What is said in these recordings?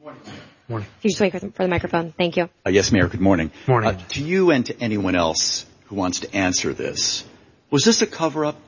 Morning. If you just wait for the microphone. Thank you. Yes, Mayor, good morning. Morning. To you and to anyone else who wants to answer this, was this a cover-up?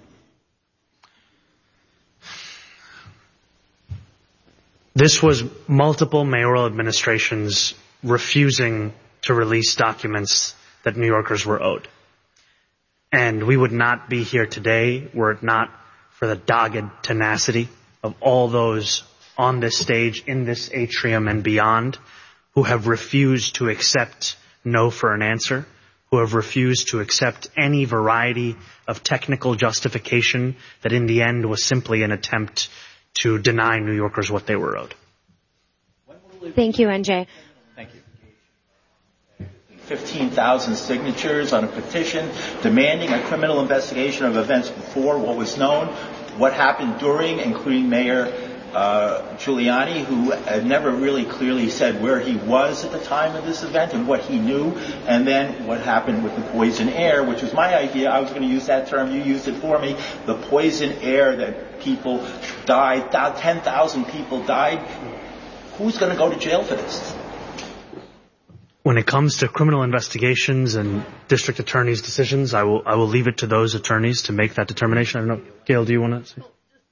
This was multiple mayoral administrations refusing to release documents that New Yorkers were owed. And we would not be here today were it not for the dogged tenacity of all those on this stage, in this atrium and beyond, who have refused to accept no for an answer, who have refused to accept any variety of technical justification that in the end was simply an attempt to deny New Yorkers what they were owed. Thank you, NJ. Thank you. 15,000 signatures on a petition demanding a criminal investigation of events before what was known, what happened during, including Mayor Giuliani, who had never really clearly said where he was at the time of this event and what he knew, and then what happened with the poison air, which was my idea. I was going to use that term. You used it for me. The poison air that people died, 10,000 people died. Who's going to go to jail for this? When it comes to criminal investigations and district attorneys' decisions, I will leave it to those attorneys to make that determination. I don't know. Gail, do you want to say?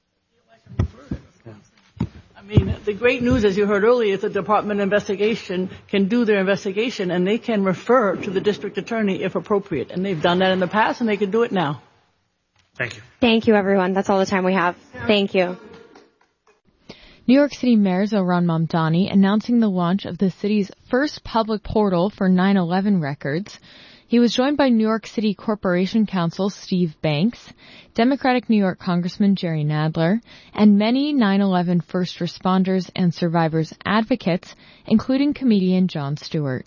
I mean, the great news, as you heard earlier, is the Department of Investigation can do their investigation and they can refer to the district attorney if appropriate. And they've done that in the past and they can do it now. Thank you. Thank you, everyone. That's all the time we have. Thank you. New York City Mayor Zohran Mamdani announcing the launch of the city's first public portal for 9/11 records. He was joined by New York City Corporation Counsel Steve Banks, Democratic New York Congressman Jerry Nadler, and many 9/11 first responders and survivors advocates, including comedian Jon Stewart.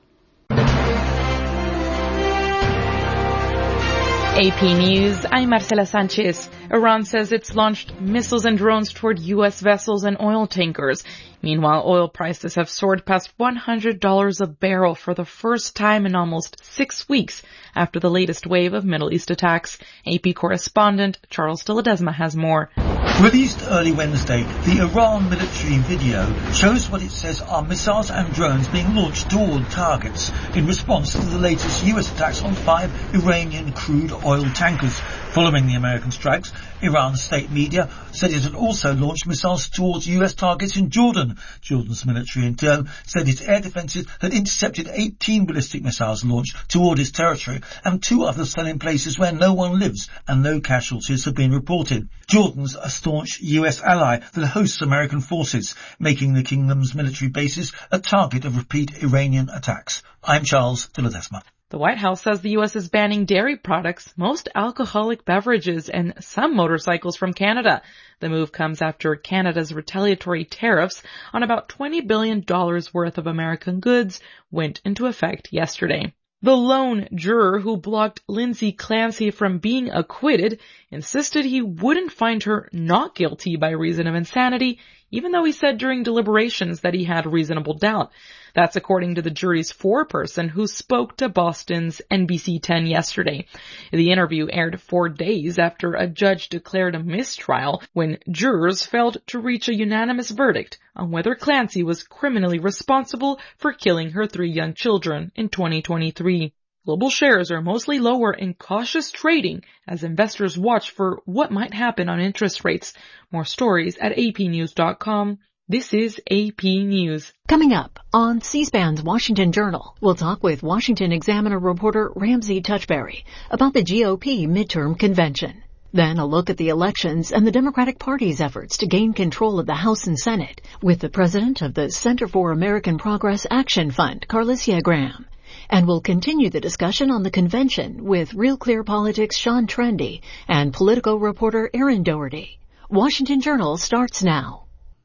AP News, I'm Marcela Sanchez. Iran says it's launched missiles and drones toward U.S. vessels and oil tankers. Meanwhile, oil prices have soared past $100 a barrel for the first time in almost 6 weeks after the latest wave of Middle East attacks. AP correspondent Charles de Ledesma has more. Released early Wednesday, the Iran military video shows what it says are missiles and drones being launched toward targets in response to the latest U.S. attacks on 5 Iranian crude oil tankers. Following the American strikes, Iran's state media said it had also launched missiles towards U.S. targets in Jordan. Jordan's military in turn said its air defences had intercepted 18 ballistic missiles launched toward its territory, and 2 others fell in places where no one lives and no casualties have been reported. Jordan's a staunch U.S. ally that hosts American forces, making the kingdom's military bases a target of repeat Iranian attacks. I'm Charles de Ledesma. The White House says the U.S. is banning dairy products, most alcoholic beverages, and some motorcycles from Canada. The move comes after Canada's retaliatory tariffs on about $20 billion worth of American goods went into effect yesterday. The lone juror who blocked Lindsay Clancy from being acquitted insisted he wouldn't find her not guilty by reason of insanity, even though he said during deliberations that he had reasonable doubt. That's according to the jury's foreperson who spoke to Boston's NBC 10 yesterday. The interview aired 4 days after a judge declared a mistrial when jurors failed to reach a unanimous verdict on whether Clancy was criminally responsible for killing her 3 young children in 2023. Global shares are mostly lower in cautious trading as investors watch for what might happen on interest rates. More stories at apnews.com. This is AP News. Coming up on C-SPAN's Washington Journal, we'll talk with Washington Examiner reporter Ramsey Touchberry about the GOP midterm convention. Then a look at the elections and the Democratic Party's efforts to gain control of the House and Senate with the president of the Center for American Progress Action Fund, Carlissia Graham. And we'll continue the discussion on the convention with Real Clear Politics' Sean Trendy and Politico reporter Aaron Doherty. Washington Journal starts now.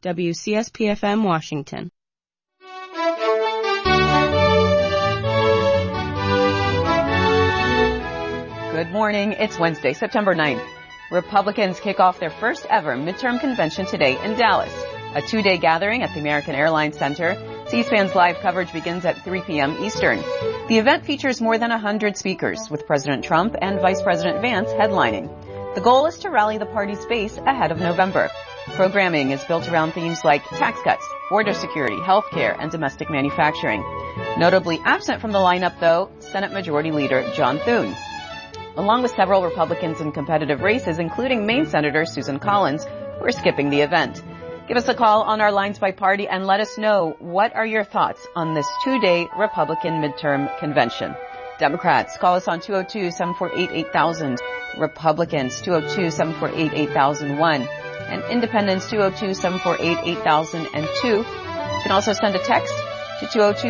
WCSP-FM Washington. Good morning. It's Wednesday, September 9th. Republicans kick off their first ever midterm convention today in Dallas. A 2-day gathering at the American Airlines Center. C-SPAN's live coverage begins at 3 p.m. Eastern. The event features more than 100 speakers, with President Trump and Vice President Vance headlining. The goal is to rally the party's base ahead of November. Programming is built around themes like tax cuts, border security, healthcare, and domestic manufacturing. Notably absent from the lineup, though, Senate Majority Leader John Thune, along with several Republicans in competitive races, including Maine Senator Susan Collins, who are skipping the event. Give us a call on our lines by party and let us know what are your thoughts on this two-day Republican midterm convention. Democrats, call us on 202-748-8000. Republicans, 202-748-8001. And Independents, 202-748-8002. You can also send a text to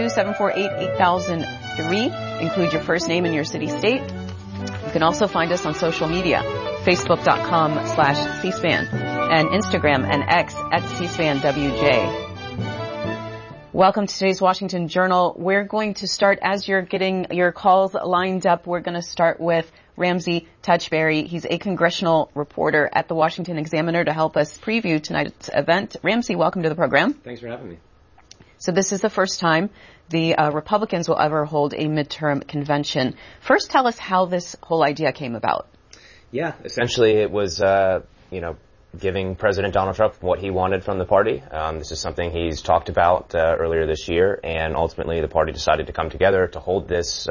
202-748-8003. Include your first name and your city state. You can also find us on social media, Facebook.com/C-SPAN and Instagram and X at C-SPAN-WJ. Welcome to today's Washington Journal. We're going to start, as you're getting your calls lined up, we're going to start with Ramsey Touchberry. He's a congressional reporter at the Washington Examiner to help us preview tonight's event. Ramsey, welcome to the program. Thanks for having me. So this is the first time the Republicans will ever hold a midterm convention. First, tell us how this whole idea came about. Yeah, essentially it was, giving President Donald Trump what he wanted from the party. This is something he's talked about earlier this year, and ultimately the party decided to come together to hold this,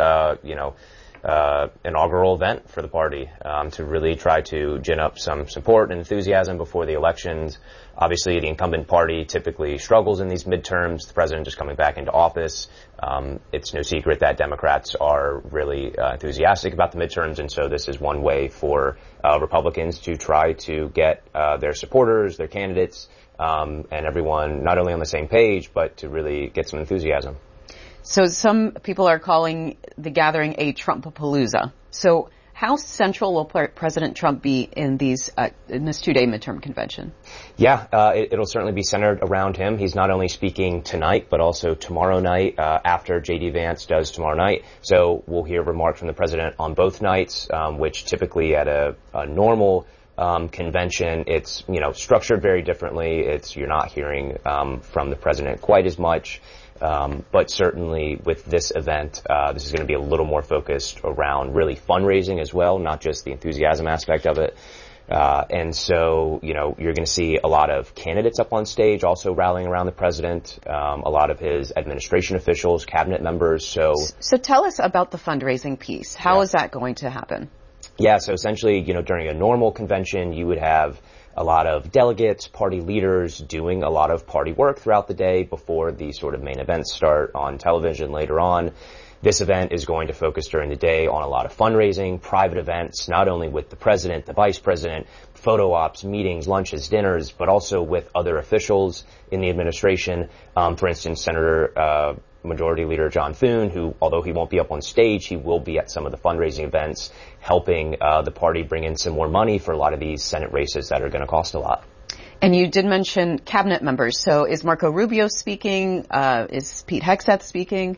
inaugural event for the party to really try to gin up some support and enthusiasm before the elections. Obviously, the incumbent party typically struggles in these midterms. The president just coming back into office. It's no secret that Democrats are really enthusiastic about the midterms, and so this is one way for Republicans to try to get their supporters, their candidates, and everyone not only on the same page, but to really get some enthusiasm. So some people are calling the gathering a Trumpapalooza. So how central will President Trump be in this two-day midterm convention? Yeah, it'll certainly be centered around him. He's not only speaking tonight, but also tomorrow night after J.D. Vance does tomorrow night. So we'll hear remarks from the president on both nights, which typically at a normal convention, it's, structured very differently. You're not hearing from the president quite as much. But certainly with this event, this is going to be a little more focused around really fundraising as well, not just the enthusiasm aspect of it. And so, you're going to see a lot of candidates up on stage also rallying around the president, a lot of his administration officials, cabinet members. So tell us about the fundraising piece. How is that going to happen? Yeah, so essentially, during a normal convention, you would have a lot of delegates, party leaders doing a lot of party work throughout the day before the sort of main events start on television later on. This event is going to focus during the day on a lot of fundraising, private events, not only with the president, the vice president, photo ops, meetings, lunches, dinners, but also with other officials in the administration. For instance, Senator Majority Leader John Thune, who, although he won't be up on stage, he will be at some of the fundraising events, helping the party bring in some more money for a lot of these Senate races that are going to cost a lot. And you did mention cabinet members. So is Marco Rubio speaking? Is Pete Hegseth speaking?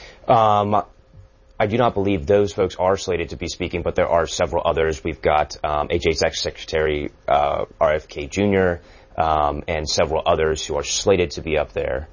I do not believe those folks are slated to be speaking, but there are several others. We've got HHS Secretary RFK Jr. And several others who are slated to be up there.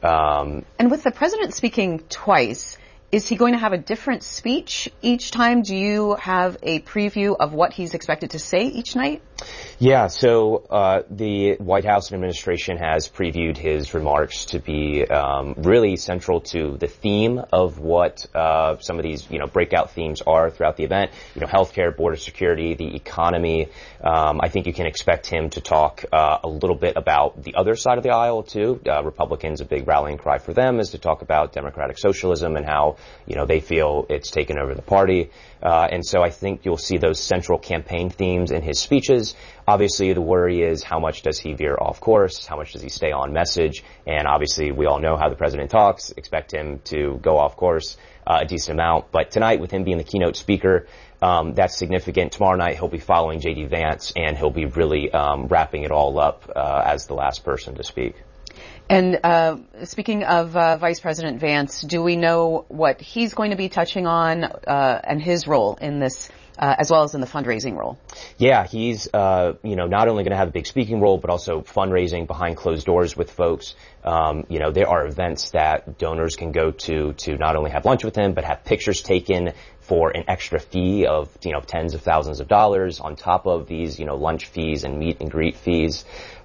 And with the president speaking twice, is he going to have a different speech each time? Do you have a preview of what he's expected to say each night? Yeah, so the White House administration has previewed his remarks to be really central to the theme of what some of these, breakout themes are throughout the event. Healthcare, border security, the economy. I think you can expect him to talk a little bit about the other side of the aisle, too. Republicans, a big rallying cry for them is to talk about democratic socialism and how, they feel it's taken over the party. And so I think you'll see those central campaign themes in his speeches. Obviously, the worry is how much does he veer off course? How much does he stay on message? And obviously, we all know how the president talks. Expect him to go off course a decent amount. But tonight, with him being the keynote speaker, that's significant. Tomorrow night, he'll be following J.D. Vance, and he'll be really wrapping it all up as the last person to speak. And speaking of Vice President Vance, do we know what he's going to be touching on and his role in this as well as in the fundraising role. Yeah, he's, not only going to have a big speaking role, but also fundraising behind closed doors with folks. There are events that donors can go to not only have lunch with him, but have pictures taken for an extra fee of, tens of thousands of dollars on top of these, lunch fees and meet and greet fees.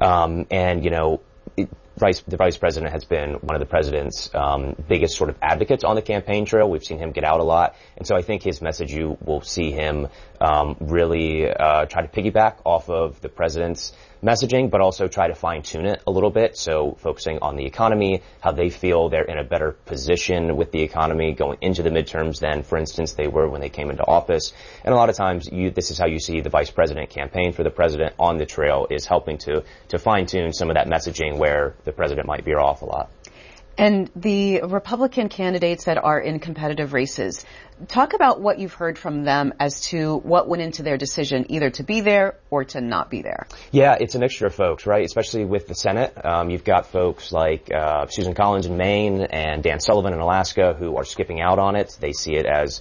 The vice president has been one of the president's biggest sort of advocates on the campaign trail. We've seen him get out a lot. And so I think his message, you will see him really try to piggyback off of the president's messaging, but also try to fine-tune it a little bit. So focusing on the economy, how they feel they're in a better position with the economy going into the midterms than, for instance, they were when they came into office. And a lot of times, this is how you see the vice president campaign for the president on the trail, is helping to fine-tune some of that messaging where the president might veer off a lot. And the Republican candidates that are in competitive races, talk about what you've heard from them as to what went into their decision either to be there or to not be there. Yeah, it's a mixture of folks, right? Especially with the Senate. You've got folks like Susan Collins in Maine and Dan Sullivan in Alaska who are skipping out on it. They see it as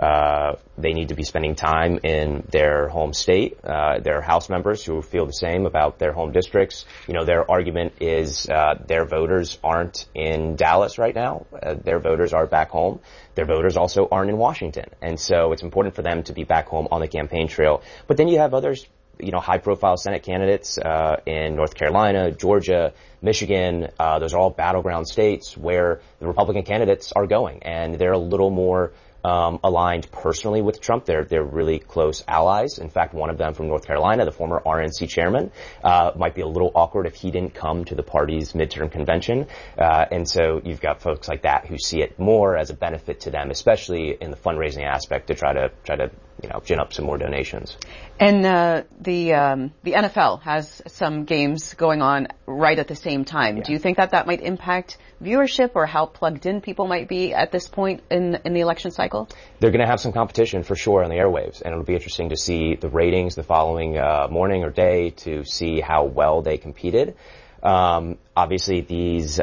they need to be spending time in their home state. There are House members who feel the same about their home districts. Their argument is their voters aren't in Dallas right now. Their voters are back home. Their voters also aren't in Washington. And so it's important for them to be back home on the campaign trail. But then you have others, high-profile Senate candidates in North Carolina, Georgia, Michigan. Those are all battleground states where the Republican candidates are going. And they're a little more aligned personally with Trump. They're really close allies. In fact, one of them from North Carolina, the former RNC chairman, might be a little awkward if he didn't come to the party's midterm convention. And so you've got folks like that who see it more as a benefit to them, especially in the fundraising aspect, to try to gin up some more donations. And the NFL has some games going on right at the same time. Yeah. Do you think that might impact viewership or how plugged in people might be at this point in the election cycle? They're going to have some competition for sure on the airwaves, and it'll be interesting to see the ratings the following morning or day to see how well they competed. Obviously, these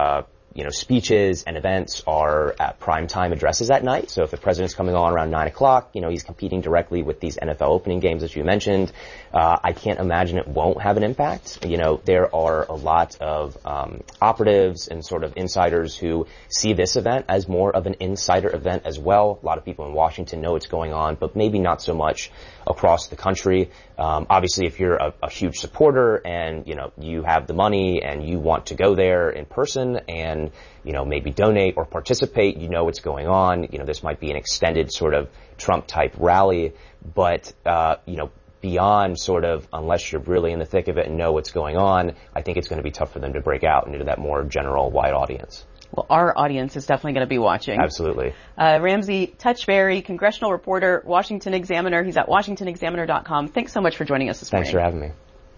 speeches and events are at primetime addresses at night. So if the president's coming on around 9 o'clock, he's competing directly with these NFL opening games, as you mentioned. I can't imagine it won't have an impact. There are a lot of operatives and sort of insiders who see this event as more of an insider event as well. A lot of people in Washington know what's going on, but maybe not so much across the country. Obviously, if you're a huge supporter and, you have the money and you want to go there in person and, maybe donate or participate, what's going on. This might be an extended sort of Trump-type rally, but, beyond sort of, unless you're really in the thick of it and know what's going on, I think it's going to be tough for them to break out into that more general, wide audience. Well, our audience is definitely going to be watching. Absolutely. Ramsey Touchberry, congressional reporter, Washington Examiner. He's at WashingtonExaminer.com. Thanks so much for joining us this morning. Thanks for having me.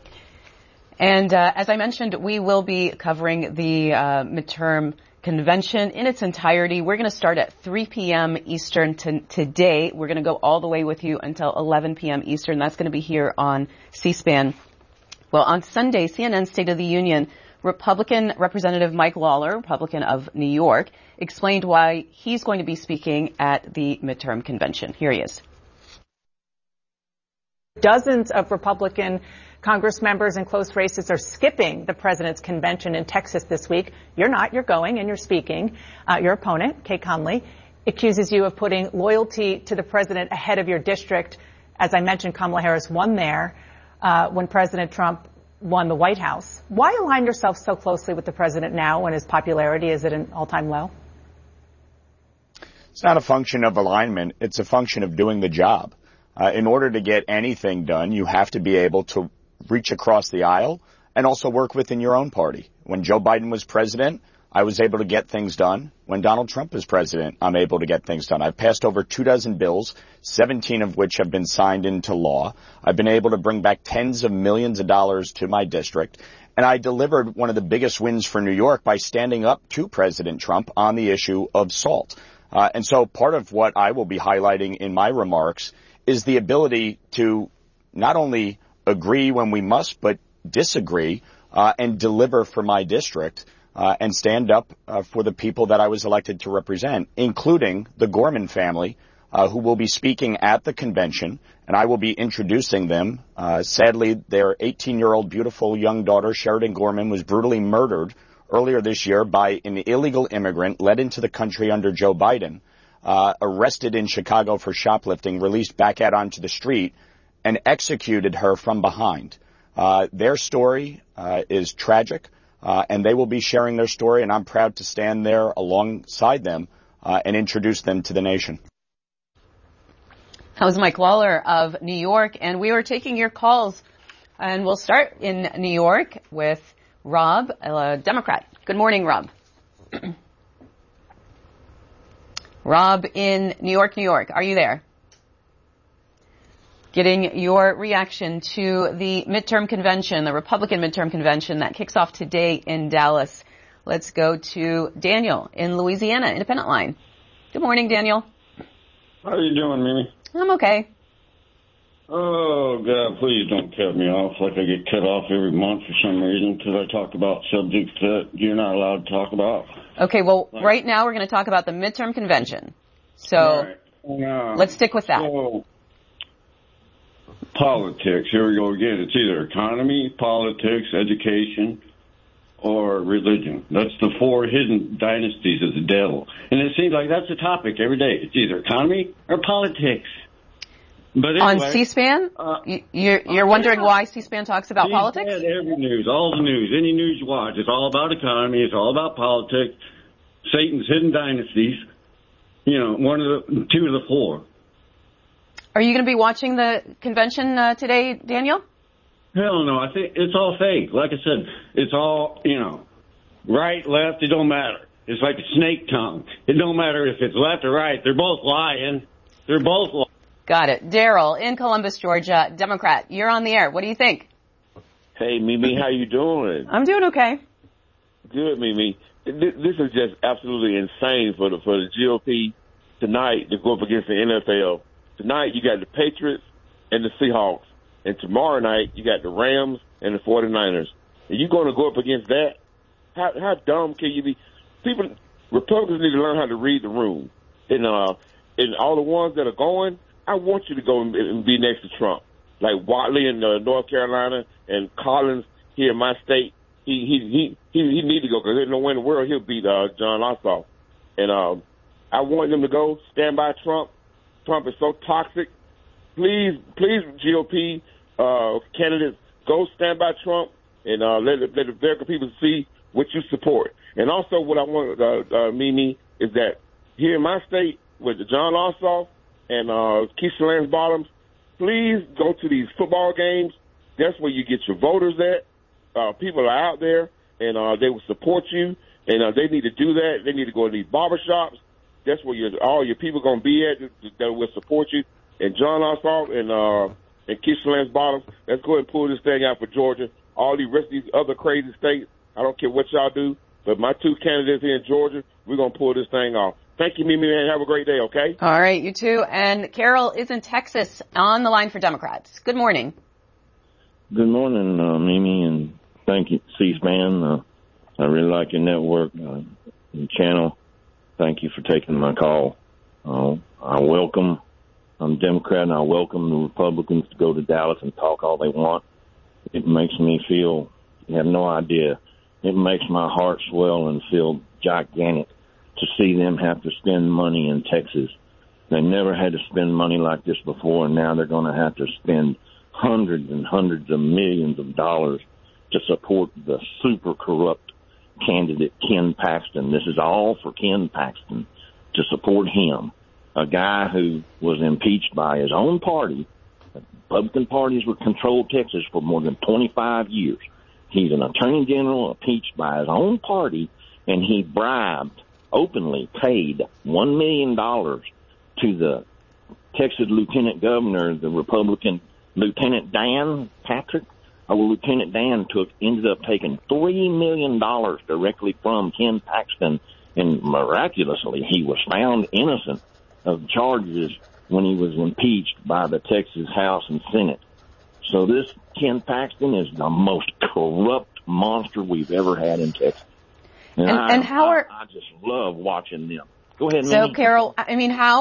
And as I mentioned, we will be covering the midterm convention in its entirety. We're going to start at 3 p.m. Eastern today. We're going to go all the way with you until 11 p.m. Eastern. That's going to be here on C-SPAN. Well, on Sunday, CNN's State of the Union, Republican Representative Mike Lawler, Republican of New York, explained why he's going to be speaking at the midterm convention. Here he is. Dozens of Republican Congress members in close races are skipping the president's convention in Texas this week. You're not. You're going and you're speaking. Your opponent, Kay Conley, accuses you of putting loyalty to the president ahead of your district. As I mentioned, Kamala Harris won there when President Trump won the White House. Why align yourself so closely with the president now when his popularity is at an all-time low? It's not a function of alignment. It's a function of doing the job. In order to get anything done, you have to be able to reach across the aisle and also work within your own party. When Joe Biden was president, I was able to get things done. When Donald Trump is president, I'm able to get things done. I've passed over 24 bills, 17 of which have been signed into law. I've been able to bring back tens of millions of dollars to my district. And I delivered one of the biggest wins for New York by standing up to President Trump on the issue of SALT. And so part of what I will be highlighting in my remarks is the ability to not only agree when we must, but disagree and deliver for my district and stand up for the people that I was elected to represent, including the Gorman family, who will be speaking at the convention, and I will be introducing them. Sadly, their 18-year-old beautiful young daughter, Sheridan Gorman, was brutally murdered earlier this year by an illegal immigrant led into the country under Joe Biden, arrested in Chicago for shoplifting, released back out onto the street, and executed her from behind. Their story is tragic, and they will be sharing their story, and I'm proud to stand there alongside them and introduce them to the nation. That was Mike Lawler of New York, and we were taking your calls, and we'll start in New York with Rob, a Democrat. Good morning, Rob. Rob in New York, New York. Are you there? Getting your reaction to the midterm convention, the Republican midterm convention that kicks off today in Dallas. Let's go to Daniel in Louisiana, Independent Line. Good morning, Daniel. How are you doing, Mimi? I'm okay. Oh, God, please don't cut me off like I get cut off every month for some reason because I talk about subjects that you're not allowed to talk about. Okay, well, right now we're going to talk about the midterm convention. So let's stick with that. So, politics, here we go again. It's either economy, politics, education, or religion. That's the four hidden dynasties of the devil. And it seems like that's the topic every day. It's either economy or politics. But anyway, on C-SPAN? You're wondering why C-SPAN talks about politics? Every news, all the news, any news you watch, it's all about economy, it's all about politics, Satan's hidden dynasties, two of the four. Are you going to be watching the convention today, Daniel? Hell no, I think it's all fake. Like I said, it's all, right, left, it don't matter. It's like a snake tongue. It don't matter if it's left or right. They're both lying. They're both lying. Got it. Daryl in Columbus, Georgia, Democrat. You're on the air. What do you think? Hey, Mimi, how you doing? I'm doing okay. Good, Mimi. This is just absolutely insane for the GOP tonight to go up against the NFL. Tonight you got the Patriots and the Seahawks, and tomorrow night you got the Rams and the 49ers. Are you going to go up against that? How dumb can you be? Republicans need to learn how to read the room. And all the ones that are going, I want you to go and be next to Trump. Like Watley in North Carolina and Collins here in my state. He need to go because there's no way in the world he'll beat John Ossoff. And I want them to go stand by Trump. Trump is so toxic. Please, GOP candidates, go stand by Trump and let the American people see what you support. And also what I want, Mimi, is that here in my state with John Ossoff and Keisha Lance Bottoms, please go to these football games. That's where you get your voters at. People are out there, and they will support you, and they need to do that. They need to go to these barbershops. That's where all your people going to be at that will support you. And John Ossoff and Keisha Lance Bottoms, let's go ahead and pull this thing out for Georgia. All the rest of these other crazy states, I don't care what y'all do, but my two candidates here in Georgia, we're going to pull this thing off. Thank you, Mimi, and have a great day, okay? All right, you too. And Carol is in Texas on the line for Democrats. Good morning. Good morning, Mimi, and thank you, C-SPAN. I really like your network and channel. Thank you for taking my call. I'm a Democrat, and I welcome the Republicans to go to Dallas and talk all they want. It makes me feel, you have no idea, it makes my heart swell and feel gigantic to see them have to spend money in Texas. They never had to spend money like this before, and now they're going to have to spend hundreds and hundreds of millions of dollars to support the super corrupt candidate Ken Paxton. This is all for Ken Paxton, to support him, a guy who was impeached by his own party. The Republican parties were controlled Texas for more than 25 years. He's an attorney general impeached by his own party, and he bribed, openly paid $1 million to the Texas lieutenant governor, the Republican Lieutenant Dan Patrick. Lieutenant Dan ended up taking $3 million directly from Ken Paxton, and miraculously he was found innocent of charges when he was impeached by the Texas House and Senate. So this Ken Paxton is the most corrupt monster we've ever had in Texas. And I just love watching them. Go ahead, So, Mimi. Carol, I mean, how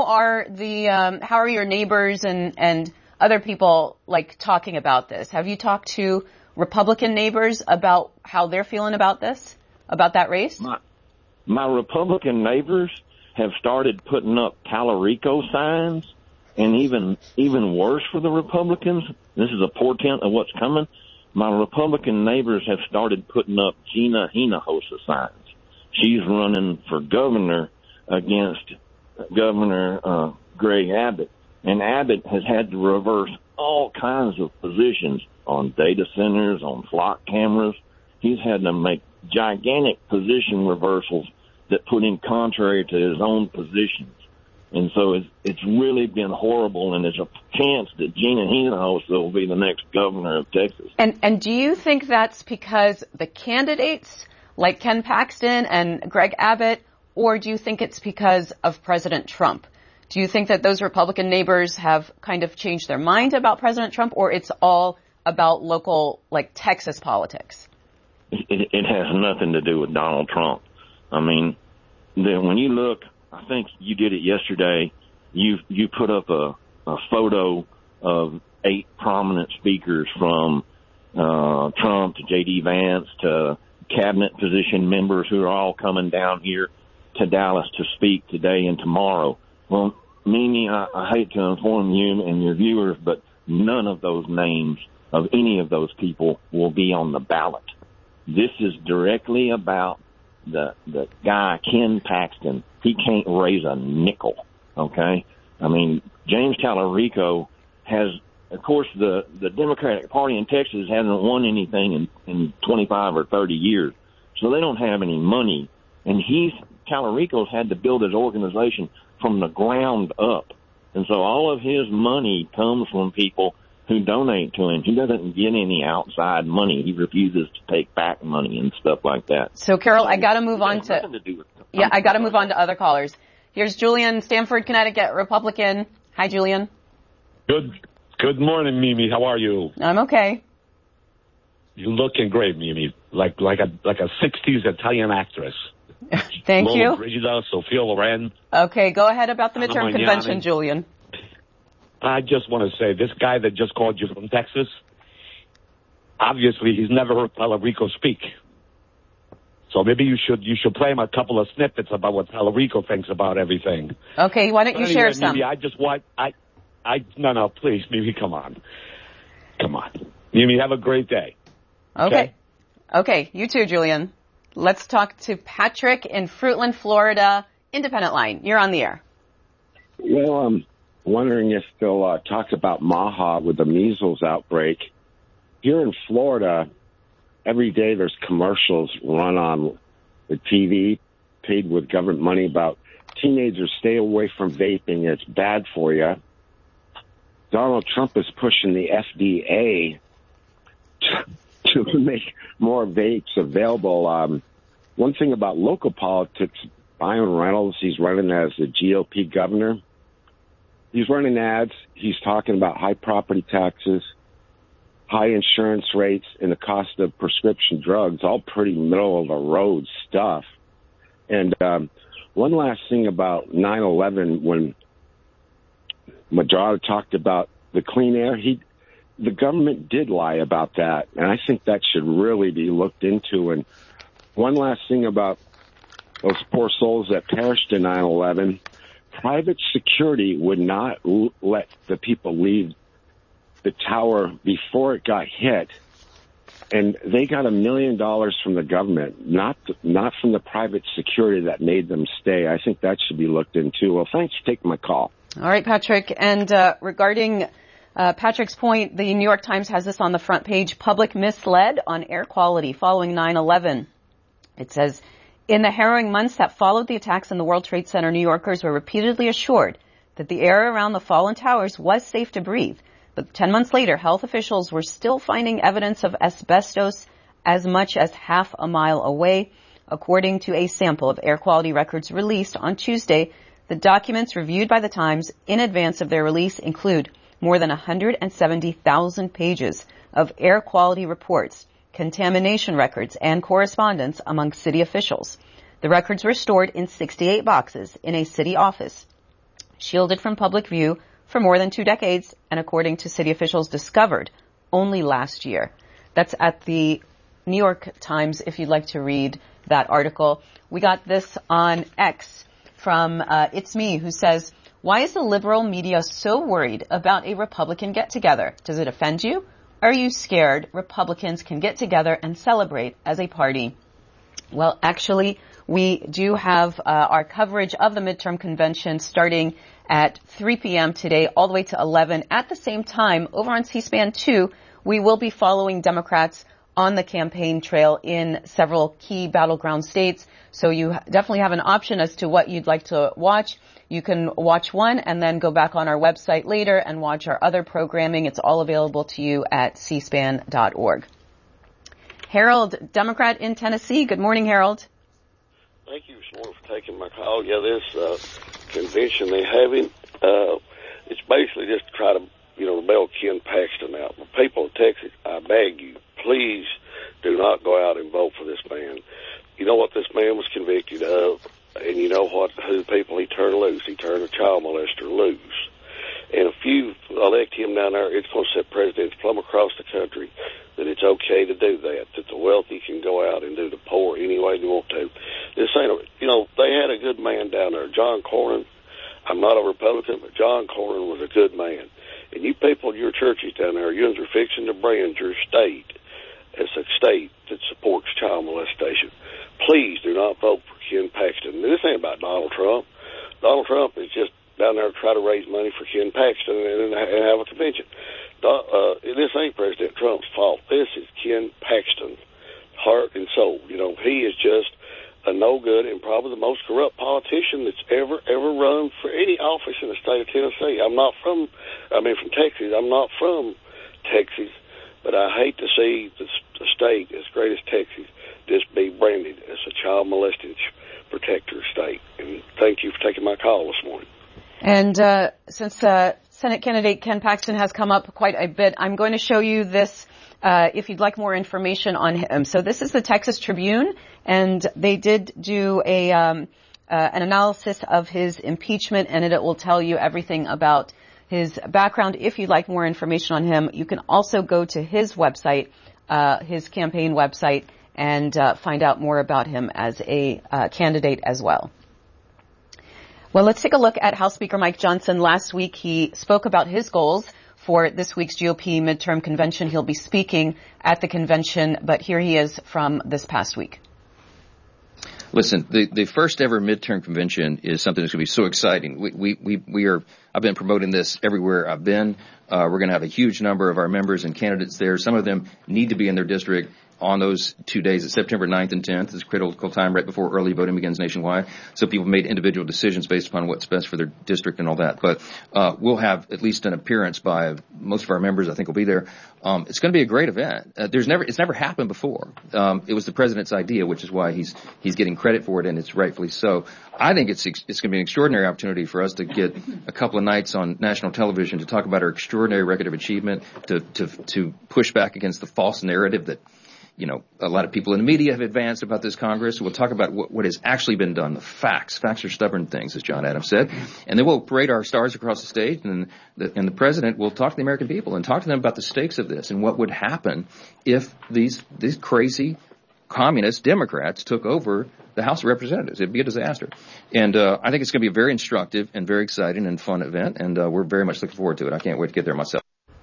are your neighbors and other people talking about this? Have you talked to Republican neighbors about how they're feeling about this, about that race? My Republican neighbors have started putting up Tallarico signs, and even worse for the Republicans, this is a portent of what's coming. My Republican neighbors have started putting up Gina Hinojosa signs. She's running for governor against Governor Greg Abbott, and Abbott has had to reverse all kinds of positions on data centers, on flock cameras. He's had to make gigantic position reversals that put him contrary to his own positions. And so it's really been horrible, and there's a chance that Gina Hinojosa will be the next governor of Texas. And do you think that's because the candidates like Ken Paxton and Greg Abbott, or do you think it's because of President Trump? Do you think that those Republican neighbors have kind of changed their mind about President Trump, or it's all about local, Texas politics? It has nothing to do with Donald Trump. I mean, when you look, I think you did it yesterday, you put up a photo of 8 prominent speakers from Trump to J.D. Vance to cabinet position members who are all coming down here to Dallas to speak today and tomorrow. Well, Mimi, I hate to inform you and your viewers, but none of those names of any of those people will be on the ballot. This is directly about the guy, Ken Paxton. He can't raise a nickel, okay? I mean, James Tallarico has, of course, the Democratic Party in Texas hasn't won anything in 25 or 30 years, so they don't have any money. And Tallarico's had to build his organization from the ground up. And so all of his money comes from people who donate to him. He doesn't get any outside money. He refuses to take back money and stuff like that. So, Carol, I got to move on I got to move on to other callers. Here's Julian, Stamford, Connecticut, Republican. Hi, Julian. Good morning, Mimi. How are you? I'm okay. You're looking great, Mimi. Like a 60s Italian actress. Thank you. Lola Brigida, Sophia Loren. Okay, go ahead about the midterm Anna convention, Magnani. Julian. I just want to say, this guy that just called you from Texas, obviously he's never heard Tallarico speak. So maybe you should play him a couple of snippets about what Tallarico thinks about everything. Okay, why don't you share some? Mimi, no, please, Mimi, come on. Mimi, have a great day. Okay, you too, Julian. Let's talk to Patrick in Fruitland, Florida. Independent line, you're on the air. Well, I'm wondering if they'll talk about Maha with the measles outbreak. Here in Florida, every day there's commercials run on the TV, paid with government money, about teenagers stay away from vaping. It's bad for you. Donald Trump is pushing the FDA to make more vapes available. One thing about local politics, Byron Reynolds, he's running as the GOP governor. He's running ads. He's talking about high property taxes, high insurance rates, and the cost of prescription drugs, all pretty middle-of-the-road stuff. And one last thing about 9/11, when Majority talked about the clean air, the government did lie about that, and I think that should really be looked into. And one last thing about those poor souls that perished in 9/11, private security would not let the people leave the tower before it got hit, and they got $1 million from the government, not from the private security that made them stay. I think that should be looked into. Well, thanks for taking my call. All right, Patrick. And regarding Patrick's point, the New York Times has this on the front page, public misled on air quality following 9/11. It says, in the harrowing months that followed the attacks in the World Trade Center, New Yorkers were repeatedly assured that the air around the fallen towers was safe to breathe. But 10 months later, health officials were still finding evidence of asbestos as much as half a mile away. According to a sample of air quality records released on Tuesday, the documents reviewed by the Times in advance of their release include more than 170,000 pages of air quality reports, contamination records, and correspondence among city officials. The records were stored in 68 boxes in a city office, shielded from public view for more than 2 decades, and according to city officials, discovered only last year. That's at the New York Times, if you'd like to read that article. We got this on X from It's Me, who says, why is the liberal media so worried about a Republican get-together? Does it offend you? Are you scared Republicans can get together and celebrate as a party? Well, actually, we do have our coverage of the midterm convention starting at 3 p.m. today all the way to 11. At the same time, over on C-SPAN 2, we will be following Democrats on the campaign trail in several key battleground states. So you definitely have an option as to what you'd like to watch. You can watch one and then go back on our website later and watch our other programming. It's all available to you at cspan.org. Harold, Democrat in Tennessee. Good morning, Harold. Thank you, Shmore, for taking my call. Yeah, this convention they're having, it's basically just to try to, bail Ken Paxton out. The people of Texas, I beg you, please do not go out and vote for this man. You know what this man was convicted of, and you know who people he turned loose. He turned a child molester loose. And if you elect him down there, it's going to set precedents plumb across the country that it's okay to do that the wealthy can go out and do the poor any way they want to. This ain't, they had a good man down there, John Cornyn. I'm not a Republican, but John Cornyn was a good man. And you people, your churches down there, you are fixing to brand your state as a state that supports child molestation. Please do not vote for Ken Paxton. This ain't about Donald Trump. Donald Trump is just down there to try to raise money for Ken Paxton and have a convention. This ain't President Trump's fault. This is Ken Paxton's heart and soul. He is just a no-good and probably the most corrupt politician that's ever run for any office in the state of Tennessee. I'm from Texas. I'm not from Texas, but I hate to see the state as great as Texas just be branded as a child molesting protector state. And thank you for taking my call this morning. And since Senate candidate Ken Paxton has come up quite a bit, I'm going to show you this if you'd like more information on him. So this is the Texas Tribune, and they did do an analysis of his impeachment, and it will tell you everything about his background. If you'd like more information on him, you can also go to his website, his campaign website, and find out more about him as a candidate as well. Well, let's take a look at House Speaker Mike Johnson. Last week, he spoke about his goals for this week's GOP midterm convention. He'll be speaking at the convention, but here he is from this past week. Listen, the first ever midterm convention is something that's going to be so exciting. I've been promoting this everywhere I've been. We're going to have a huge number of our members and candidates there. Some of them need to be in their district on those 2 days, at September 9th and 10th. It's a critical time right before early voting begins nationwide. So people made individual decisions based upon what's best for their district and all that. But we'll have at least an appearance by most of our members. I think will be there. It's going to be a great event. It's never happened before. It was the president's idea, which is why he's getting credit for it, and it's rightfully so. I think it's going to be an extraordinary opportunity for us to get a couple of nights on national television to talk about our extraordinary record of achievement, to push back against the false narrative that a lot of people in the media have advanced about this Congress. We'll talk about what has actually been done, the facts. Facts are stubborn things, as John Adams said. And then we'll parade our stars across the stage, and the president will talk to the American people and talk to them about the stakes of this and what would happen if these crazy communist Democrats took over the House of Representatives. It'd be a disaster. And I think it's going to be a very instructive and very exciting and fun event, and we're very much looking forward to it. I can't wait to get there myself.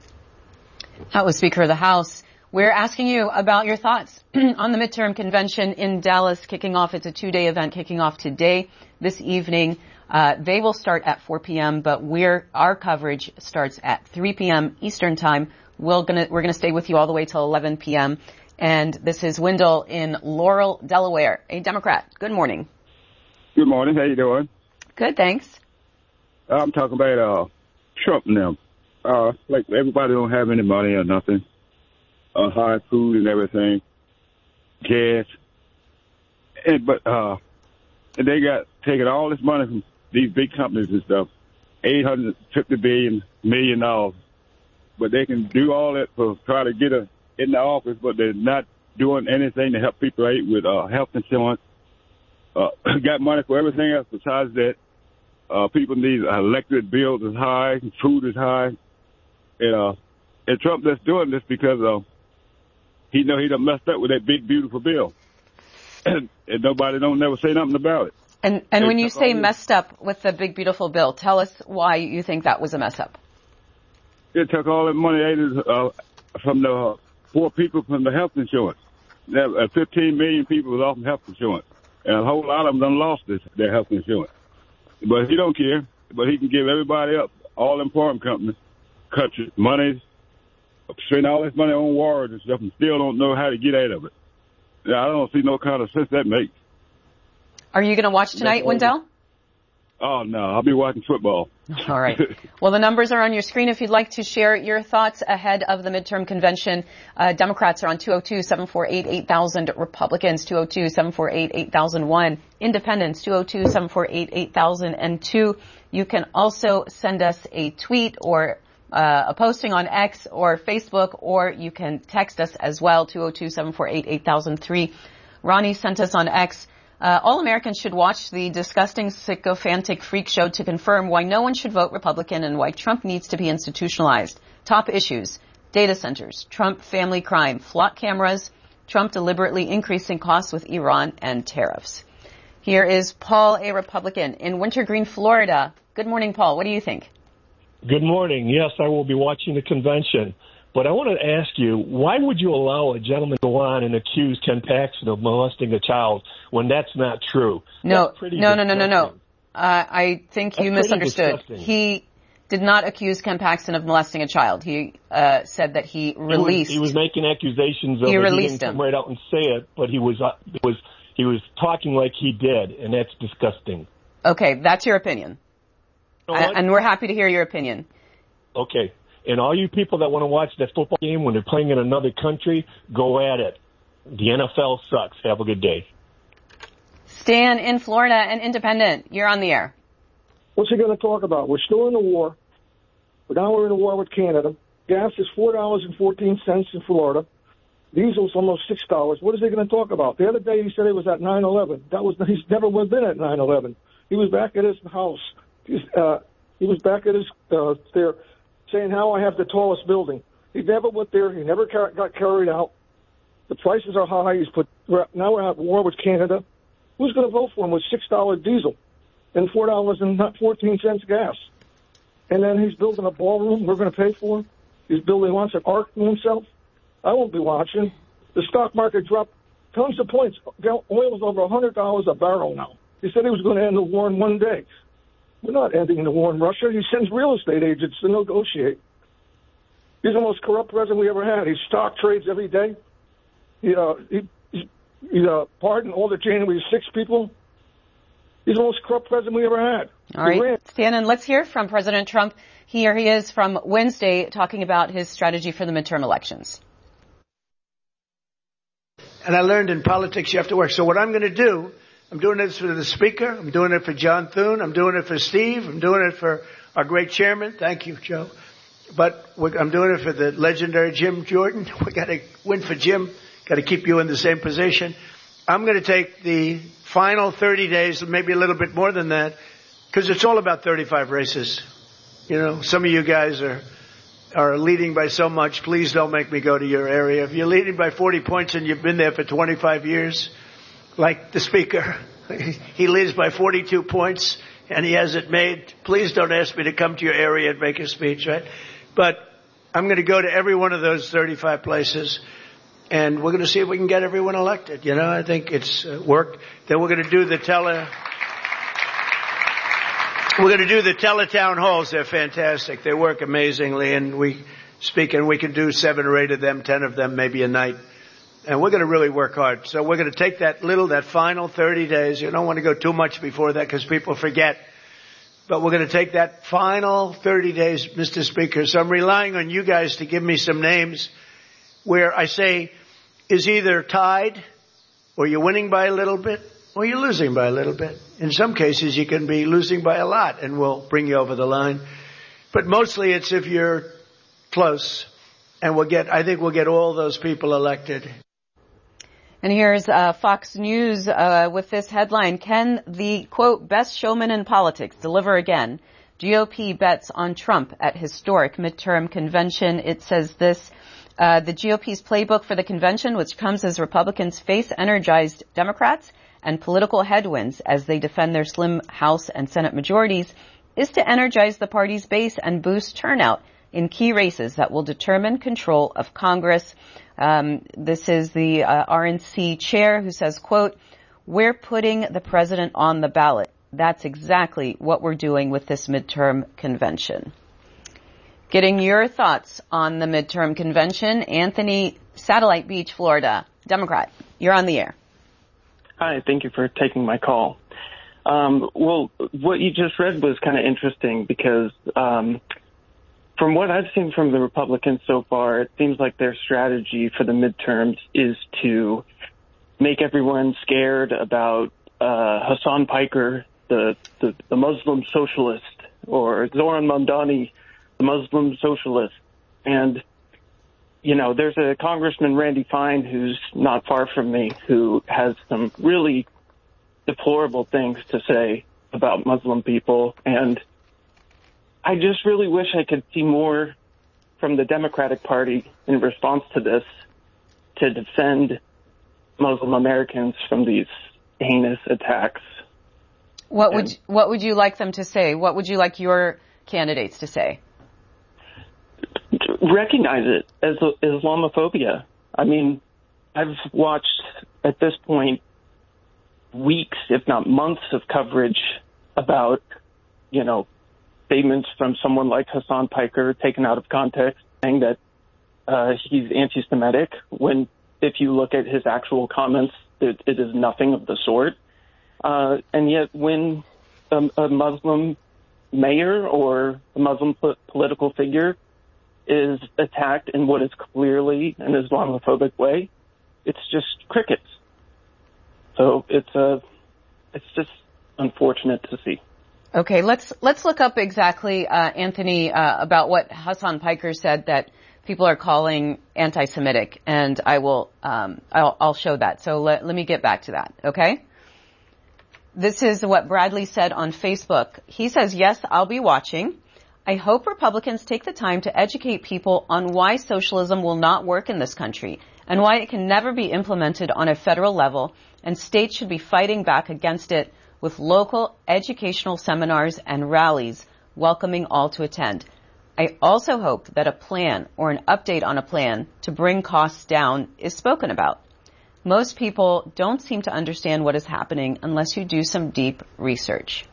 That was Speaker of the House. We're asking you about your thoughts on the midterm convention in Dallas kicking off. It's a 2-day event kicking off today, this evening. They will start at 4 p.m., but our coverage starts at 3 p.m. Eastern time. We're gonna stay with you all the way till 11 p.m. And this is Wendell in Laurel, Delaware, a Democrat. Good morning. Good morning. How you doing? Good, thanks. I'm talking about Trump now. Like everybody don't have any money or nothing. High food and everything, gas, but they got taking all this money from these big companies and stuff, $850 million, but they can do all that for try to get in the office, but they're not doing anything to help people out with health insurance got money for everything else besides that. People need electric bills is high, food is high, and Trump just doing this because he know he done messed up with that big beautiful bill, and nobody don't never say nothing about it. And when you say messed up with the big beautiful bill, tell us why you think that was a mess up. It took all that money from the poor people from the health insurance. 15 million people was off health insurance, and a whole lot of them done lost their health insurance. But he don't care. But he can give everybody up, all them foreign countries, money, spend all this money on wars and stuff, and still don't know how to get out of it. I don't see no kind of sense that makes. Are you going to watch tonight, Wendell? Oh, no. I'll be watching football. All right. Well, the numbers are on your screen if you'd like to share your thoughts ahead of the midterm convention. Democrats are on 202-748-8000. Republicans, 202-748-8001. Independents, 202-748-8002. You can also send us a tweet or a posting on X or Facebook, or you can text us as well, 202-748-8003. Ronnie sent us on X. All Americans should watch the disgusting sycophantic freak show to confirm why no one should vote Republican and why Trump needs to be institutionalized. Top issues: data centers, Trump family crime, flock cameras, Trump deliberately increasing costs with Iran, and tariffs. Here is Paul, a Republican in Wintergreen, Florida. Good morning, Paul. What do you think? Good morning. Yes, I will be watching the convention. But I want to ask you, why would you allow a gentleman to go on and accuse Ken Paxton of molesting a child when that's not true? No. I think you misunderstood. He did not accuse Ken Paxton of molesting a child. He said that he released. He was making accusations of it. He released him. Come right out and say it, but he was talking like he did, and that's disgusting. Okay, that's your opinion. And we're happy to hear your opinion. Okay. And all you people that want to watch that football game when they're playing in another country, go at it. The NFL sucks. Have a good day. Stan in Florida, an independent. You're on the air. What's he going to talk about? We're still in the war. But now we're in a war with Canada. Gas is $4.14 in Florida. Diesel's almost $6. What is he going to talk about? The other day he said he was at 9/11. He's never been at 9/11. He was back at his house. He was back at his there, saying how I have the tallest building. He never went there. He never got carried out. The prices are high. Now we're at war with Canada. Who's going to vote for him with $6 diesel and $4.14 gas? And then he's building a ballroom we're going to pay for. He wants an ark to himself. I won't be watching. The stock market dropped tons of points. Oil's over $100 a barrel now. He said he was going to end the war in one day. We're not ending the war in Russia. He sends real estate agents to negotiate. He's the most corrupt president we ever had. He stock trades every day. He pardoned all the January 6 people. He's the most corrupt president we ever had. All right, Stan, let's hear from President Trump. Here he is from Wednesday talking about his strategy for the midterm elections. And I learned in politics you have to work. So what I'm going to do, I'm doing this for the Speaker. I'm doing it for John Thune. I'm doing it for Steve. I'm doing it for our great chairman. Thank you, Joe. But I'm doing it for the legendary Jim Jordan. We got to win for Jim. Got to keep you in the same position. I'm going to take the final 30 days, maybe a little bit more than that, because it's all about 35 races. You know, some of you guys are leading by so much. Please don't make me go to your area. If you're leading by 40 points and you've been there for 25 years, like the Speaker, he leads by 42 points and he has it made. Please don't ask me to come to your area and make a speech, right? But I'm going to go to every one of those 35 places and we're going to see if we can get everyone elected. You know, I think it's worked. Then we're going to do the teletown halls. They're fantastic. They work amazingly, and we can do 7 or 8 of them, 10 of them, maybe a night. And we're going to really work hard. So we're going to take that final 30 days. You don't want to go too much before that because people forget. But we're going to take that final 30 days, Mr. Speaker. So I'm relying on you guys to give me some names where I say is either tied or you're winning by a little bit or you're losing by a little bit. In some cases, you can be losing by a lot, and we'll bring you over the line. But mostly it's if you're close, and I think we'll get all those people elected. And here's Fox News with this headline. Can the, quote, best showman in politics deliver again? GOP bets on Trump at historic midterm convention. It says this, the GOP's playbook for the convention, which comes as Republicans face energized Democrats and political headwinds as they defend their slim House and Senate majorities, is to energize the party's base and boost turnout in key races that will determine control of Congress. This is the RNC chair who says, quote, we're putting the president on the ballot. That's exactly what we're doing with this midterm convention. Getting your thoughts on the midterm convention, Anthony, Satellite Beach, Florida, Democrat. You're on the air. Hi, thank you for taking my call. Well, what you just read was kind of interesting because from what I've seen from the Republicans so far, it seems like their strategy for the midterms is to make everyone scared about Hassan Piker, the Muslim socialist, or Zoran Mamdani, the Muslim socialist. And, you know, there's a Congressman, Randy Fine, who's not far from me, who has some really deplorable things to say about Muslim people. And I just really wish I could see more from the Democratic Party in response to this to defend Muslim Americans from these heinous attacks. What would you like them to say? What would you like your candidates to say? Recognize it as Islamophobia. I mean, I've watched at this point weeks, if not months, of coverage about, you know, statements from someone like Hassan Piker taken out of context saying that he's anti-Semitic, when if you look at his actual comments, it is nothing of the sort. And yet when a Muslim mayor or a Muslim political figure is attacked in what is clearly an Islamophobic way, it's just crickets. So it's just unfortunate to see. Okay, let's look up exactly, Anthony, about what Hassan Piker said that people are calling anti-Semitic, and I'll show that. So let me get back to that, okay? This is what Bradley said on Facebook. He says, yes, I'll be watching. I hope Republicans take the time to educate people on why socialism will not work in this country and why it can never be implemented on a federal level, and states should be fighting back against it with local educational seminars and rallies, welcoming all to attend. I also hope that a plan or an update on a plan to bring costs down is spoken about. Most people don't seem to understand what is happening unless you do some deep research.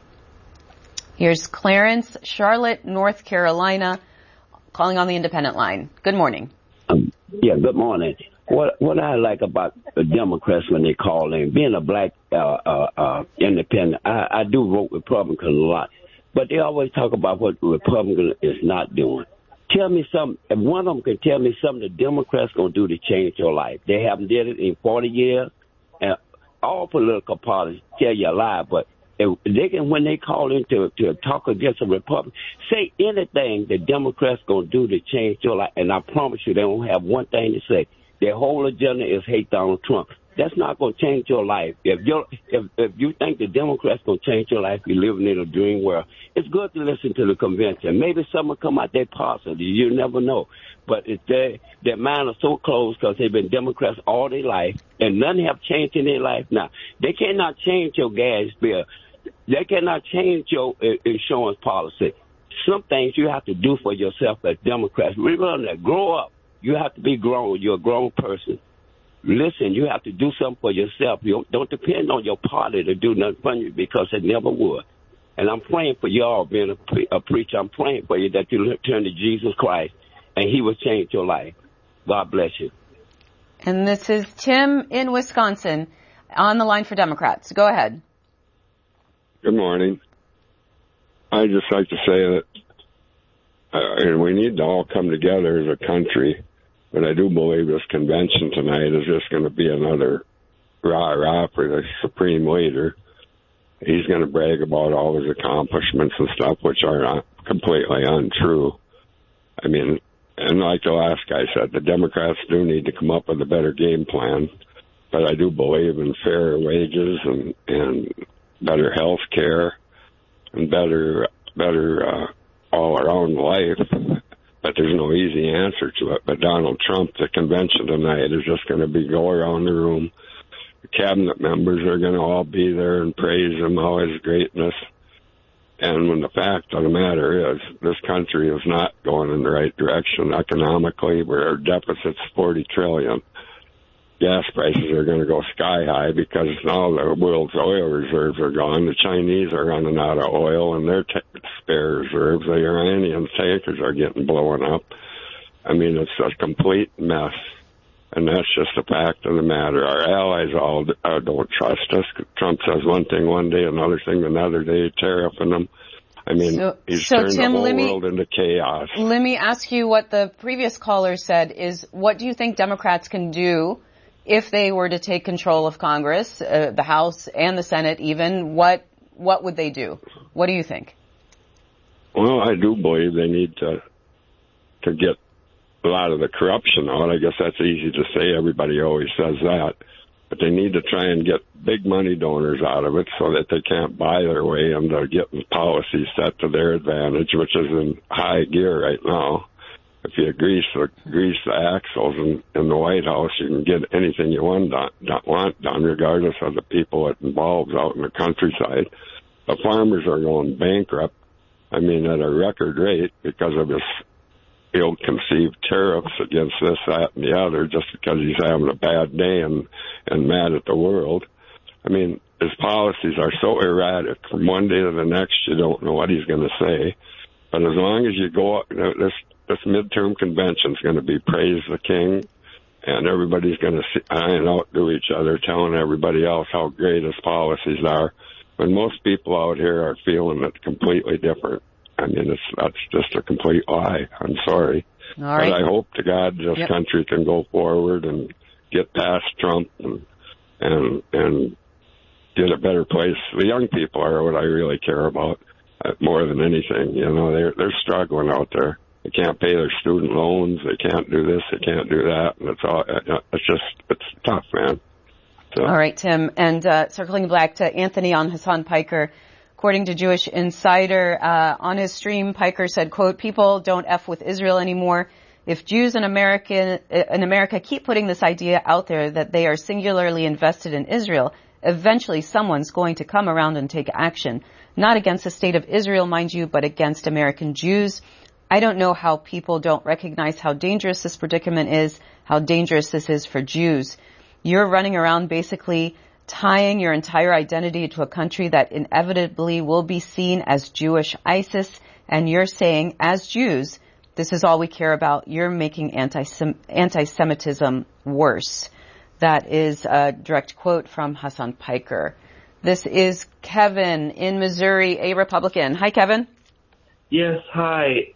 Here's Clarence, Charlotte, North Carolina, calling on the independent line. Good morning. Yeah, good morning. What I like about the Democrats when they call in, being a black independent, I do vote Republican a lot, but they always talk about what the Republican is not doing. Tell me something. If one of them can tell me something the Democrats going to do to change your life. They haven't did it in 40 years. And all political parties tell you a lie, but if they can, when they call in to talk against a Republican, say anything the Democrats going to do to change your life, and I promise you they don't have one thing to say. Their whole agenda is hate Donald Trump. That's not going to change your life. If you think the Democrats going to change your life, you're living in a dream world. It's good to listen to the convention. Maybe someone come out there positive. You never know. But their mind is so closed because they've been Democrats all their life, and nothing have changed in their life now. They cannot change your gas bill. They cannot change your insurance policy. Some things you have to do for yourself as Democrats. Remember that. Grow up. You have to be grown. You're a grown person. Listen, you have to do something for yourself. You don't depend on your party to do nothing for you because it never would. And I'm praying for y'all being a preacher. I'm praying for you that you turn to Jesus Christ and he will change your life. God bless you. And this is Tim in Wisconsin on the line for Democrats. Go ahead. Good morning. I'd just like to say that we need to all come together as a country. But I do believe this convention tonight is just going to be another rah-rah for the supreme leader. He's going to brag about all his accomplishments and stuff, which are not completely untrue. I mean, and like the last guy said, the Democrats do need to come up with a better game plan but I do believe in fair wages and better health care and better all around life. But there's no easy answer to it. But Donald Trump, the convention tonight, is just going to be go around the room. The cabinet members are going to all be there and praise him, all his greatness. And when the fact of the matter is, this country is not going in the right direction economically. Our deficit's $40 trillion. Gas prices are going to go sky high because now the world's oil reserves are gone. The Chinese are running out of oil and their spare reserves. The Iranian tankers are getting blown up. I mean, it's a complete mess. And that's just a fact of the matter. Our allies all don't trust us. Trump says one thing one day, another thing another day, tariffing them. I mean, he's turned Tim, the whole world into chaos. Let me ask you what the previous caller said is, what do you think Democrats can do if they were to take control of Congress, the House and the Senate even? What would they do? What do you think? Well, I do believe they need to get a lot of the corruption out. I guess that's easy to say. Everybody always says that. But they need to try and get big money donors out of it so that they can't buy their way into getting policies set to their advantage, which is in high gear right now. If you grease the axles in the White House, you can get anything you want done, regardless of the people it involves out in the countryside. The farmers are going bankrupt, I mean, at a record rate because of this ill-conceived tariffs against this, that, and the other, just because he's having a bad day and mad at the world. I mean, his policies are so erratic. From one day to the next, you don't know what he's going to say. But as long as you go up, this midterm convention is going to be praise the king, and everybody's going to try and outdo each other, telling everybody else how great his policies are, when most people out here are feeling it completely different. I mean, that's just a complete lie. I'm sorry. All right. But I hope to God this country can go forward and get past Trump and get a better place. The young people are what I really care about more than anything. You know, they're struggling out there. They can't pay their student loans. They can't do this. They can't do that. And it's tough, man. So. All right, Tim. And circling back to Anthony on Hassan Piker. According to Jewish Insider, on his stream, Piker said, quote, "People don't F with Israel anymore. If Jews in America keep putting this idea out there that they are singularly invested in Israel, eventually someone's going to come around and take action. Not against the state of Israel, mind you, but against American Jews. I don't know how people don't recognize how dangerous this predicament is, how dangerous this is for Jews. You're running around basically tying your entire identity to a country that inevitably will be seen as Jewish ISIS, and you're saying, as Jews, this is all we care about. You're making anti-Semitism worse." That is a direct quote from Hassan Piker. This is Kevin in Missouri, a Republican. Hi, Kevin. Yes, hi.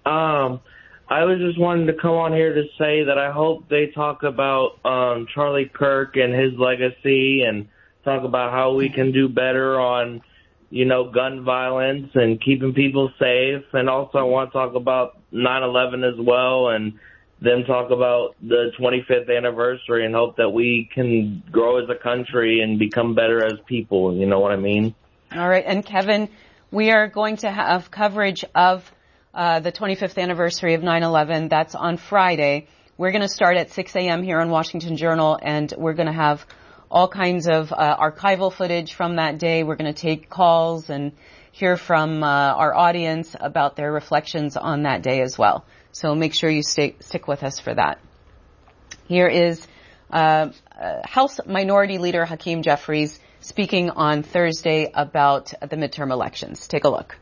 I was just wanting to come on here to say that I hope they talk about Charlie Kirk and his legacy and talk about how we can do better on, gun violence and keeping people safe. And also I want to talk about 9/11 as well, and then talk about the 25th anniversary, and hope that we can grow as a country and become better as people. You know what I mean? All right. And Kevin, we are going to have coverage of the 25th anniversary of 9/11. That's on Friday. We're going to start at 6 a.m. here on Washington Journal, and we're going to have all kinds of archival footage from that day. We're going to take calls and hear from our audience about their reflections on that day as well. So make sure you stick with us for that. Here is House Minority Leader Hakeem Jeffries speaking on Thursday about the midterm elections. Take a look.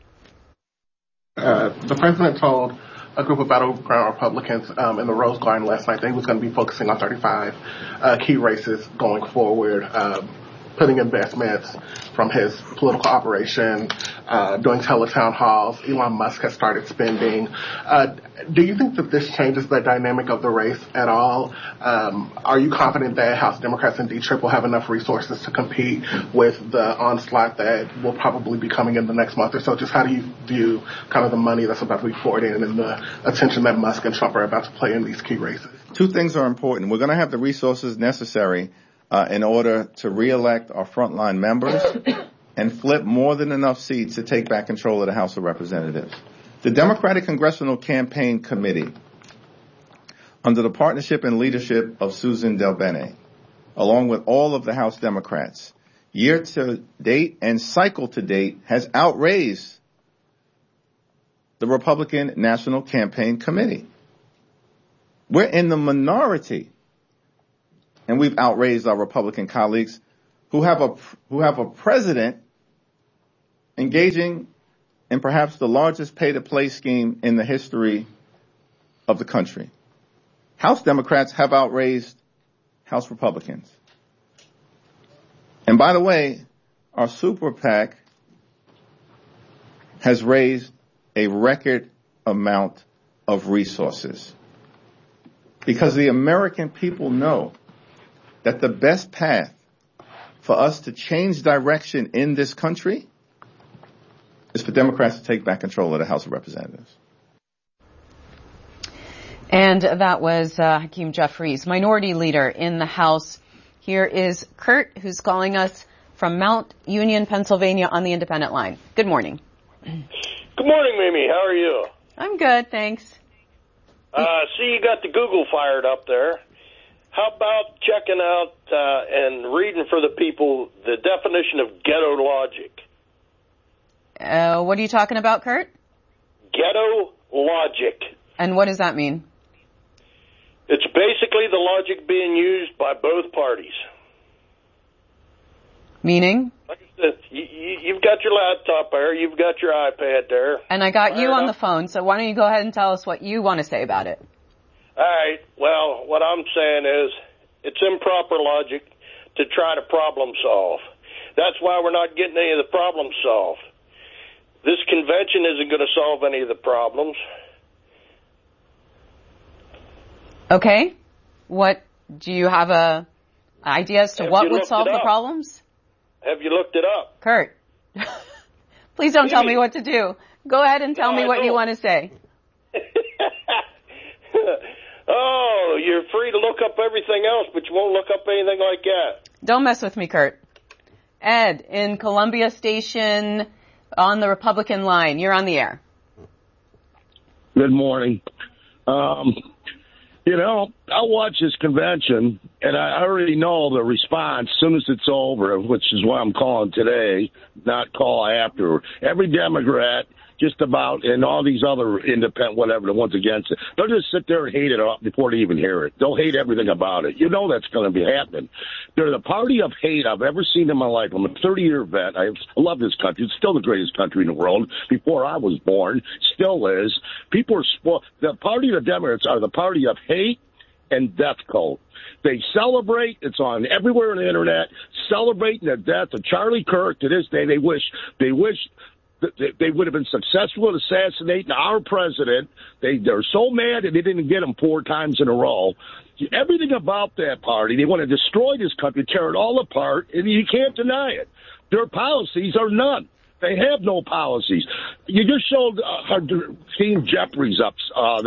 The president told a group of battleground Republicans in the Rose Garden last night that he was going to be focusing on 35 key races going forward, putting investments from his political operation, doing teletown halls. Elon Musk has started spending. Do you think that this changes the dynamic of the race at all? Are you confident that House Democrats and D-Trip will have enough resources to compete with the onslaught that will probably be coming in the next month or so? Just how do you view kind of the money that's about to be poured in and the attention that Musk and Trump are about to play in these key races? Two things are important. We're going to have the resources necessary in order to reelect our frontline members and flip more than enough seats to take back control of the House of Representatives. The Democratic Congressional Campaign Committee, under the partnership and leadership of Susan DelBene, along with all of the House Democrats, year to date and cycle to date, has outraised the Republican National Campaign Committee. We're in the minority, and we've outraised our Republican colleagues who have a president engaging in perhaps the largest pay-to-play scheme in the history of the country. House Democrats have outraised House Republicans. And by the way, our super PAC has raised a record amount of resources because the American people know that the best path for us to change direction in this country is for Democrats to take back control of the House of Representatives. And that was Hakeem Jeffries, minority leader in the House. Here is Kurt, who's calling us from Mount Union, Pennsylvania, on the independent line. Good morning. Good morning, Mimi. How are you? I'm good, thanks. See, you got the Google fired up there. How about checking out and reading for the people the definition of ghetto logic? What are you talking about, Kurt? Ghetto logic. And what does that mean? It's basically the logic being used by both parties. Meaning? Like I said, you've got your laptop there, you've got your iPad there. And I got you on the phone, so why don't you go ahead and tell us what you want to say about it? All right. Well, what I'm saying is it's improper logic to try to problem solve. That's why we're not getting any of the problems solved. This convention isn't going to solve any of the problems. Okay. What, do you have a idea as to what would solve the problems? Have you looked it up? Kurt, please don't tell me what to do. Go ahead and tell me what you want to say. Oh, you're free to look up everything else, but you won't look up anything like that. Don't mess with me, Kurt. Ed, in Columbia Station on the Republican line. You're on the air. Good morning. I watch this convention, and I already know the response as soon as it's over, which is why I'm calling today, not call after. Every Democrat, just about, and all these other independent, whatever, the ones against it, they'll just sit there and hate it up before they even hear it. They'll hate everything about it. You know that's going to be happening. They're the party of hate I've ever seen in my life. I'm a 30-year vet. I love this country. It's still the greatest country in the world. Before I was born, still is. People are spoiled. The party of the Democrats are the party of hate and death cult. They celebrate, it's on everywhere on the internet, celebrating the death of Charlie Kirk. To this day, they wish they would have been successful in assassinating our president. They're so mad that they didn't get him 4 times in a row. Everything about that party, they want to destroy this country, tear it all apart, and you can't deny it. Their policies are none. They have no policies. You just showed Hakeem Jeffries up.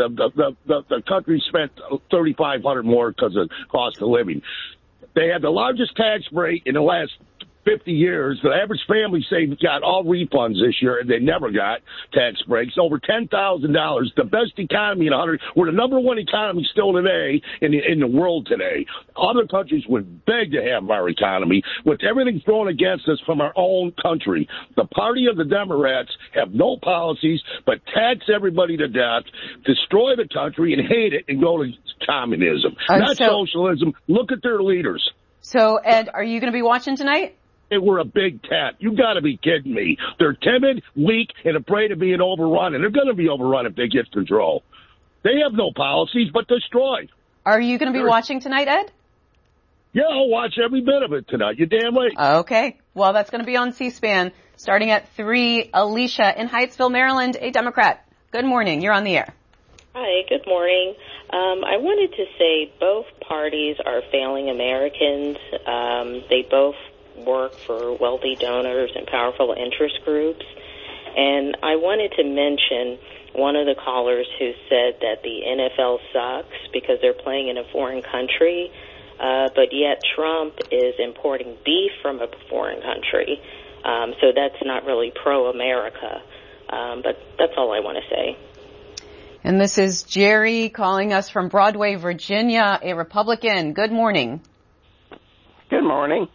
The country spent $3,500 more because of cost of living. They had the largest tax rate in the last 50 years. The average family got all refunds this year, and they never got tax breaks. Over $10,000. The best economy in 100. We're the number one economy still today in the world today. Other countries would beg to have our economy. With everything thrown against us from our own country, the party of the Democrats have no policies but tax everybody to death, destroy the country, and hate it, and go to communism. Not socialism. Look at their leaders. So, Ed, are you going to be watching tonight? They were a big cat. You got to be kidding me. They're timid, weak, and afraid of being overrun, and they're going to be overrun if they get control. They have no policies but destroy. Are you going to be watching tonight, Ed? Yeah, I'll watch every bit of it tonight. You're damn right. Okay. Well, that's going to be on C-SPAN starting at 3. Alicia in Hyattsville, Maryland, a Democrat. Good morning. You're on the air. Hi, good morning. I wanted to say both parties are failing Americans. They both work for wealthy donors and powerful interest groups. And I wanted to mention one of the callers who said that the NFL sucks because they're playing in a foreign country. but yet Trump is importing beef from a foreign country. So that's not really pro-America. But that's all I want to say. And this is Jerry calling us from Broadway, Virginia, a Republican. Good morning. Good morning.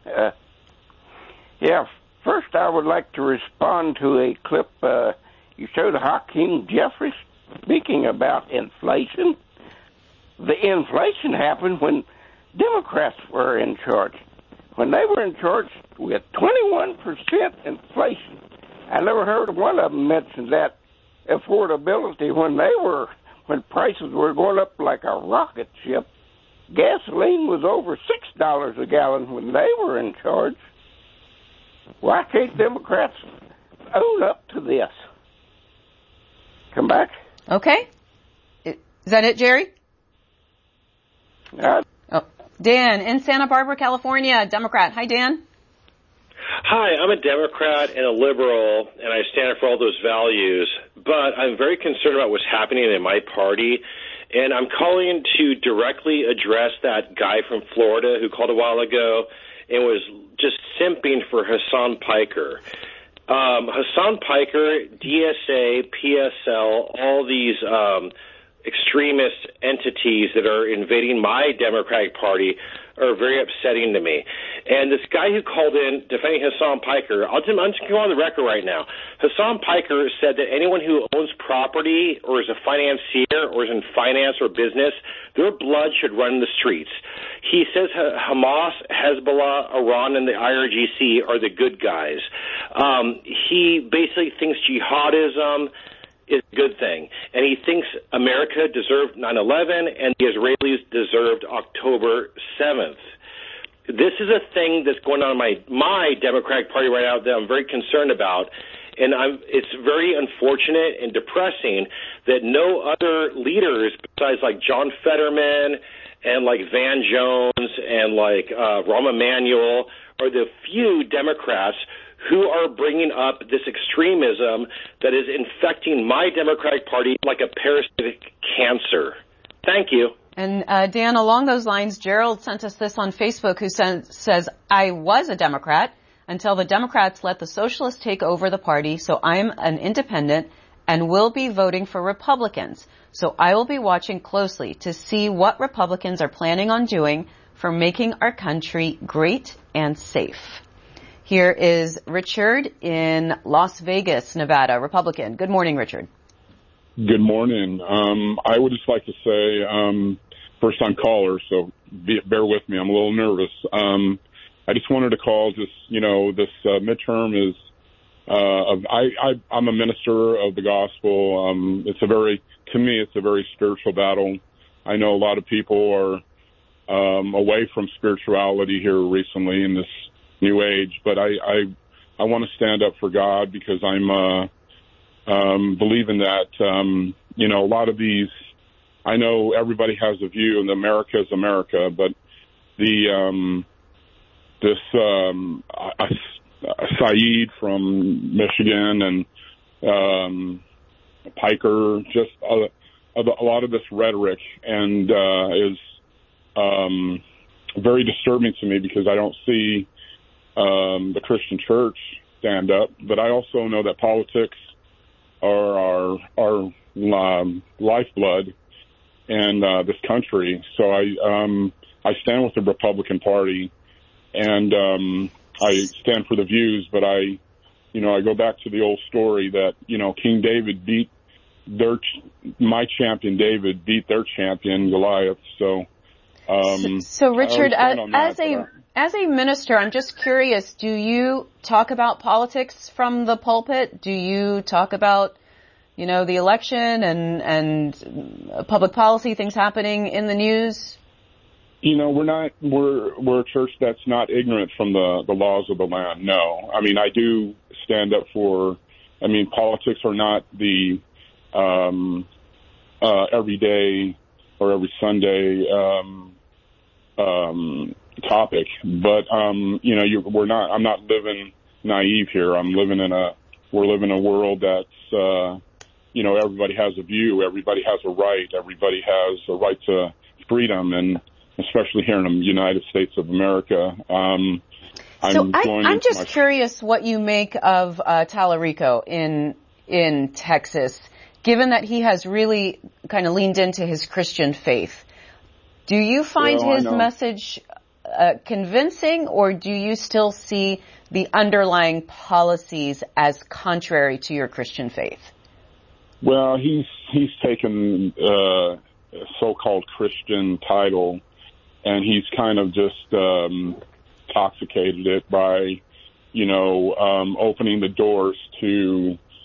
First I would like to respond to a clip you showed Hakeem Jeffries speaking about inflation. The inflation happened when Democrats were in charge. When they were in charge with 21% inflation, I never heard one of them mention that affordability when prices were going up like a rocket ship. Gasoline was over $6 a gallon when they were in charge. Why can't Democrats own up to this? Come back. Okay. Is that it, Jerry? Dan in Santa Barbara, California, Democrat. Hi, Dan. Hi, I'm a Democrat and a liberal, and I stand up for all those values, but I'm very concerned about what's happening in my party, and I'm calling to directly address that guy from Florida who called a while ago and was just simping for Hassan Piker. Hassan Piker, DSA, PSL, all these extremist entities that are invading my Democratic Party are very upsetting to me. And this guy who called in defending Hassan Piker, I'm just going to go on the record right now. Hassan Piker said that anyone who owns property or is a financier or is in finance or business, their blood should run in the streets. He says Hamas, Hezbollah, Iran, and the IRGC are the good guys. He basically thinks jihadism is a good thing. And he thinks America deserved 9/11 and the Israelis deserved October 7th. This is a thing that's going on in my Democratic Party right now that I'm very concerned about. And it's very unfortunate and depressing that no other leaders besides like John Fetterman and like Van Jones and like Rahm Emanuel are the few Democrats who are bringing up this extremism that is infecting my Democratic Party like a parasitic cancer. Thank you. And Dan, along those lines, Gerald sent us this on Facebook who says, I was a Democrat until the Democrats let the socialists take over the party, so I'm an independent and will be voting for Republicans. So I will be watching closely to see what Republicans are planning on doing for making our country great and safe. Here is Richard in Las Vegas, Nevada, Republican. Good morning, Richard. Good morning. I would just like to say, first-time caller, so bear with me. I'm a little nervous. I just wanted to call this midterm is, I'm a minister of the gospel. To me, it's a very spiritual battle. I know a lot of people are away from spirituality here recently in this new age, but I want to stand up for God because I'm believing that a lot of these, I know everybody has a view and America is America, but Saeed from Michigan and Piker, just a lot of this rhetoric and is very disturbing to me because I don't see the Christian church stand up, but I also know that politics are our lifeblood in this country. So I stand with the Republican Party, and I stand for the views. But I go back to the old story that King David beat my champion David beat their champion Goliath. So Richard, as a minister, I'm just curious, do you talk about politics from the pulpit? Do you talk about, the election and public policy, things happening in the news? We're a church that's not ignorant from the laws of the land. No. I mean, I do stand up for, politics are not the every day or every Sunday topic, but I'm not living naive here. We're living in a world that's everybody has a view, everybody has a right to freedom, and especially here in the United States of America. I'm just curious what you make of Tallarico in Texas, given that he has really kind of leaned into his Christian faith. Do you find his message convincing, or do you still see the underlying policies as contrary to your Christian faith? Well, he's taken a so-called Christian title, and he's kind of just intoxicated it by, opening the doors to